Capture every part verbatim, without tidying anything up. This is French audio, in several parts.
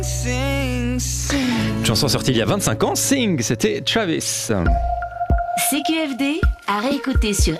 Sing, sing. Chanson sortie il y a vingt-cinq ans, Sing, c'était Travis. C Q F D à réécouter sur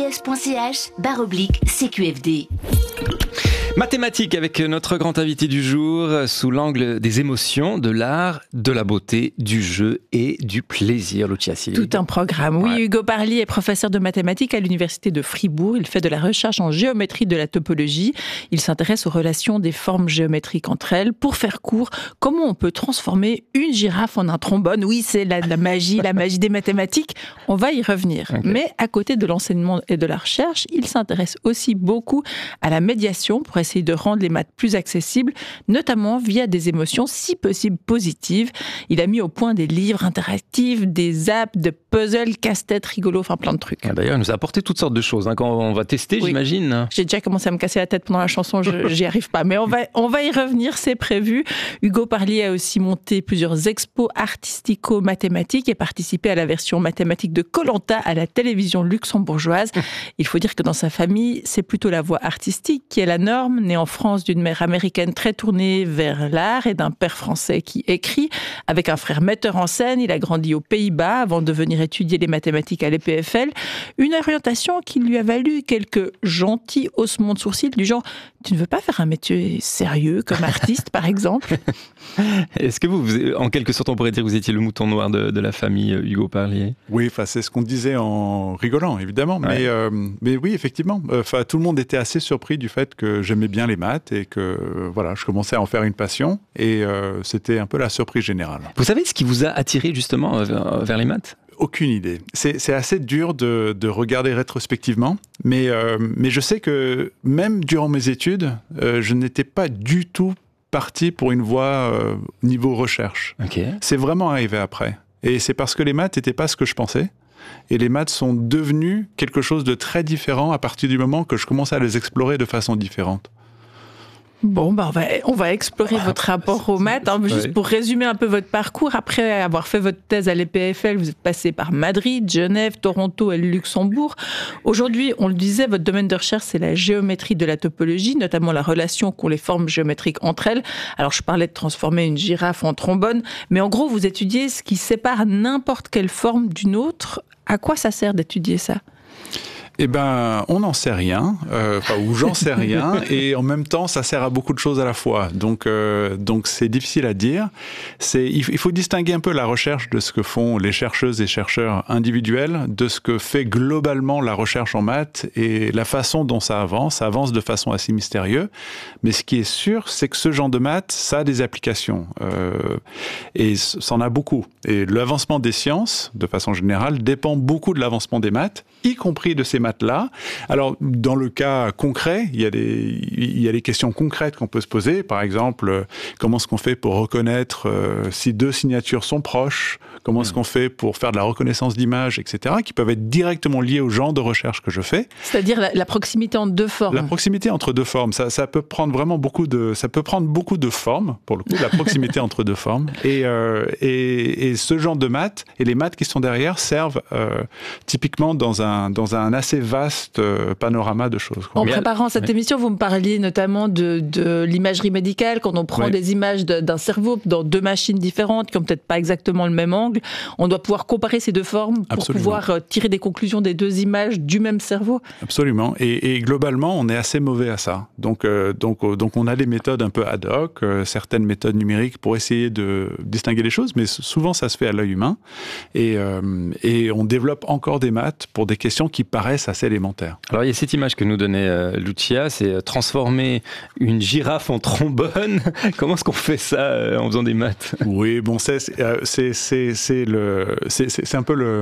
rts.ch barre oblique C Q F D. Mathématiques avec notre grand invité du jour, sous l'angle des émotions, de l'art, de la beauté, du jeu et du plaisir, Lucia Selig. Tout un programme. Oui, ouais. Hugo Parly est professeur de mathématiques à l'université de Fribourg. Il fait de la recherche en géométrie de la topologie. Il s'intéresse aux relations des formes géométriques entre elles. Pour faire court, comment on peut transformer une girafe en un trombone? Oui, c'est la, la magie, la magie des mathématiques. On va y revenir. Okay. Mais à côté de l'enseignement et de la recherche, il s'intéresse aussi beaucoup à la médiation pour essayer de rendre les maths plus accessibles, notamment via des émotions si possible positives. Il a mis au point des livres interactifs, des apps, de puzzles, casse-tête rigolos, enfin plein de trucs. D'ailleurs, il nous a apporté toutes sortes de choses hein, quand on va tester, oui. J'imagine. J'ai déjà commencé à me casser la tête pendant la chanson, je, j'y arrive pas. Mais on va, on va y revenir, c'est prévu. Hugo Parly a aussi monté plusieurs expos artistico-mathématiques et participé à la version mathématique de Koh-Lanta à la télévision luxembourgeoise. Il faut dire que dans sa famille, c'est plutôt la voie artistique qui est la norme. Né en France d'une mère américaine très tournée vers l'art et d'un père français qui écrit. Avec un frère metteur en scène, il a grandi aux Pays-Bas avant de venir étudier les mathématiques à l'E P F L. Une orientation qui lui a valu quelques gentils haussements de sourcils du genre « Tu ne veux pas faire un métier sérieux comme artiste, par exemple ?» Est-ce que vous, en quelque sorte, on pourrait dire que vous étiez le mouton noir de, de la famille Hugo Parly? Oui, c'est ce qu'on disait en rigolant, évidemment. Ouais. Mais, euh, mais oui, effectivement, euh, tout le monde était assez surpris du fait que j'aimais bien les maths et que euh, voilà, je commençais à en faire une passion et euh, c'était un peu la surprise générale. Vous savez ce qui vous a attiré justement vers, vers les maths? Aucune idée. C'est, c'est assez dur de, de regarder rétrospectivement, mais, euh, mais je sais que même durant mes études, euh, je n'étais pas du tout parti pour une voie euh, niveau recherche. Okay. C'est vraiment arrivé après. Et c'est parce que les maths n'étaient pas ce que je pensais. Et les maths sont devenus quelque chose de très différent à partir du moment que je commençais à les explorer de façon différente. Bon, bah on, va, on va explorer votre rapport aux maths. Hein, juste ouais. Pour résumer un peu votre parcours, après avoir fait votre thèse à l'E P F L, vous êtes passé par Madrid, Genève, Toronto et le Luxembourg. Aujourd'hui, on le disait, votre domaine de recherche, c'est la géométrie de la topologie, notamment la relation qu'ont les formes géométriques entre elles. Alors, je parlais de transformer une girafe en trombone, mais en gros, vous étudiez ce qui sépare n'importe quelle forme d'une autre. À quoi ça sert d'étudier ça ? Eh ben, on n'en sait rien, euh, enfin, ou j'en sais rien, et en même temps, ça sert à beaucoup de choses à la fois. Donc, euh, donc c'est difficile à dire. C'est, il faut distinguer un peu la recherche de ce que font les chercheuses et chercheurs individuels, de ce que fait globalement la recherche en maths et la façon dont ça avance. Ça avance de façon assez mystérieuse. Mais ce qui est sûr, c'est que ce genre de maths, ça a des applications. Euh, et ça en a beaucoup. Et l'avancement des sciences, de façon générale, dépend beaucoup de l'avancement des maths, y compris de ces maths-là. Alors, dans le cas concret, il y a des, il y a des questions concrètes qu'on peut se poser. Par exemple, comment est-ce qu'on fait pour reconnaître euh, si deux signatures sont proches? Comment est-ce qu'on fait pour faire de la reconnaissance d'images, et cetera, qui peuvent être directement liées au genre de recherche que je fais. C'est-à-dire la, la proximité entre deux formes. La proximité entre deux formes, ça, ça peut prendre vraiment beaucoup de, ça peut prendre beaucoup de formes, pour le coup, la proximité entre deux formes. Et, euh, et, et ce genre de maths, et les maths qui sont derrière, servent euh, typiquement dans un, dans un assez vaste euh, panorama de choses. En préparant cette ouais. émission, vous me parliez notamment de, de l'imagerie médicale, quand on prend ouais. des images de, d'un cerveau dans deux machines différentes, qui n'ont peut-être pas exactement le même angle, on doit pouvoir comparer ces deux formes pour Absolument. pouvoir tirer des conclusions des deux images du même cerveau. Absolument. Et, et globalement, on est assez mauvais à ça. Donc, euh, donc, euh, donc on a des méthodes un peu ad hoc, euh, certaines méthodes numériques pour essayer de distinguer les choses, mais souvent ça se fait à l'œil humain. Et, euh, et on développe encore des maths pour des questions qui paraissent assez élémentaires. Alors il y a cette image que nous donnait euh, Lucia, c'est transformer une girafe en trombone. Comment est-ce qu'on fait ça euh, en faisant des maths? Oui, bon, c'est, c'est, c'est, c'est, le, c'est, c'est, c'est un peu le,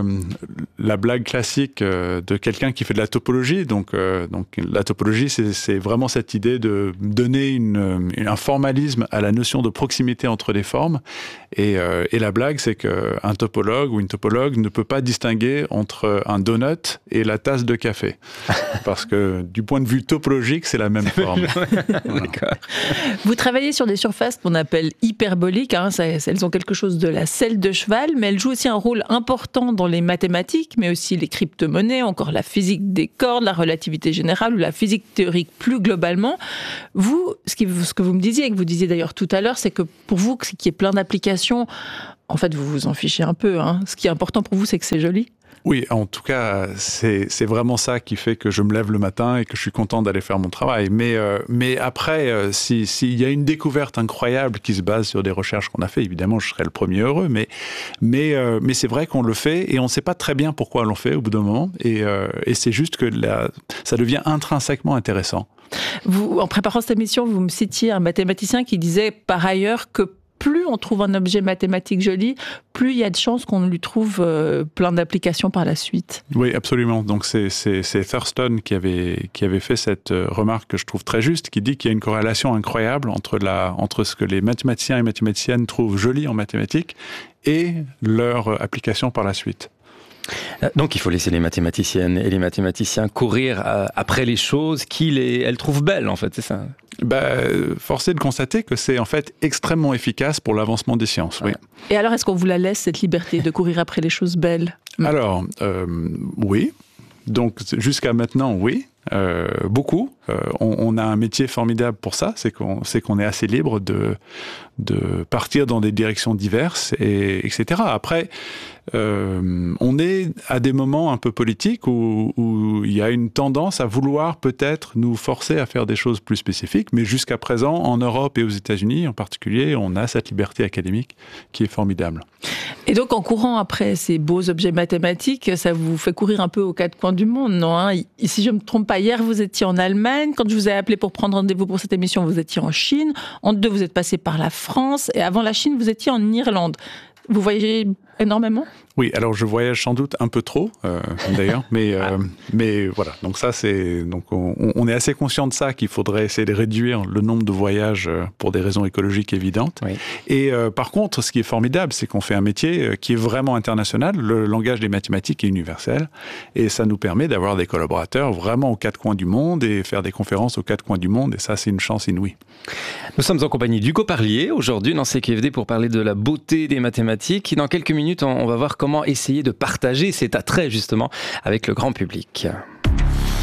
la blague classique euh, de quelqu'un qui fait de la topologie. Donc, euh, donc la topologie, c'est, c'est vraiment cette idée de donner une, un formalisme à la notion de proximité entre les formes. Et, euh, et la blague, c'est qu'un topologue ou une topologue ne peut pas distinguer entre un donut et la tasse de de café. Parce que du point de vue topologique, c'est la même forme. Voilà. Vous travaillez sur des surfaces qu'on appelle hyperboliques. Hein, ça, elles ont quelque chose de la selle de cheval, mais elles jouent aussi un rôle important dans les mathématiques, mais aussi les crypto-monnaies, encore la physique des cordes, la relativité générale ou la physique théorique plus globalement. Vous, ce, qui, ce que vous me disiez, et que vous disiez d'ailleurs tout à l'heure, c'est que pour vous, qu'il y ait plein d'applications, en fait, vous vous en fichez un peu. Hein. Ce qui est important pour vous, c'est que c'est joli. Oui, en tout cas, c'est, c'est vraiment ça qui fait que je me lève le matin et que je suis content d'aller faire mon travail. Mais, euh, mais après, euh, si, s'il y a une découverte incroyable qui se base sur des recherches qu'on a fait, évidemment, je serai le premier heureux. Mais, mais, euh, mais c'est vrai qu'on le fait et on ne sait pas très bien pourquoi on le fait au bout d'un moment. Et, euh, et c'est juste que la, ça devient intrinsèquement intéressant. Vous, en préparant cette émission, vous me citiez un mathématicien qui disait par ailleurs que plus on trouve un objet mathématique joli, plus il y a de chances qu'on lui trouve euh, plein d'applications par la suite. Oui, absolument. Donc c'est, c'est, c'est Thurston qui avait, qui avait fait cette remarque que je trouve très juste, qui dit qu'il y a une corrélation incroyable entre, la, entre ce que les mathématiciens et mathématiciennes trouvent joli en mathématiques et leur application par la suite. Donc il faut laisser les mathématiciennes et les mathématiciens courir après les choses qu'ils elles trouvent belles, en fait, c'est ça? Bah, force est de constater que c'est en fait extrêmement efficace pour l'avancement des sciences. Oui. Et alors, est-ce qu'on vous la laisse, cette liberté de courir après les choses belles? Alors, euh, oui. Donc jusqu'à maintenant, oui. Euh, beaucoup. Euh, on, on a un métier formidable pour ça, c'est qu'on, c'est qu'on est assez libre de, de partir dans des directions diverses, et, etc. Après, euh, on est à des moments un peu politiques où, où il y a une tendance à vouloir peut-être nous forcer à faire des choses plus spécifiques, mais jusqu'à présent, en Europe et aux États-Unis en particulier, on a cette liberté académique qui est formidable. Et donc, en courant après ces beaux objets mathématiques, ça vous fait courir un peu aux quatre coins du monde, non hein? Si je ne me trompe pas, hier, vous étiez en Allemagne. Quand je vous ai appelé pour prendre rendez-vous pour cette émission, vous étiez en Chine. En deux, vous êtes passé par la France. Et avant la Chine, vous étiez en Irlande. Vous voyagez énormément ? Oui, alors je voyage sans doute un peu trop, euh, d'ailleurs, mais, euh, mais voilà. Donc ça, c'est donc on, on est assez conscient de ça, qu'il faudrait essayer de réduire le nombre de voyages pour des raisons écologiques évidentes. Oui. Et euh, par contre, ce qui est formidable, c'est qu'on fait un métier qui est vraiment international. Le langage des mathématiques est universel, et ça nous permet d'avoir des collaborateurs vraiment aux quatre coins du monde et faire des conférences aux quatre coins du monde. Et ça, c'est une chance inouïe. Nous sommes en compagnie d'Hugo Parlier aujourd'hui dans C Q F D pour parler de la beauté des mathématiques. Et dans quelques minutes, on va voir comment essayer de partager cet attrait justement avec le grand public.